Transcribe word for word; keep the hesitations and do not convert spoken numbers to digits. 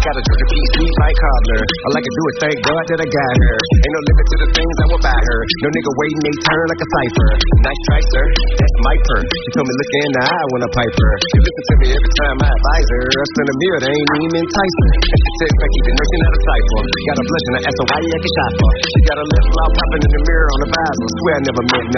got a Georgia peach sweet like cobbler. All I can do is thank God that I got her. Ain't no limit to the things I will buy her. No nigga waiting they turn like a cipher. Nice try, sir. That's my perk. She told me look in the eye when I pipe her. She listen to me every time I advise her. I spend a meal that ain't even enticing. And she said, Becky, the nursing out of cipher. Got a blush and I asked her why you acting shy for. She got a lip gloss popping in the mirror on the Bible. Swear I never met